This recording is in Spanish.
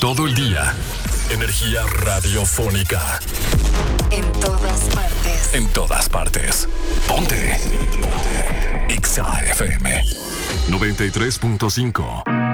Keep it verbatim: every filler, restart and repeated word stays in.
todo el día. Energía radiofónica. En todas partes. En todas partes. Ponte. Ponte. X A F M noventa y tres punto cinco.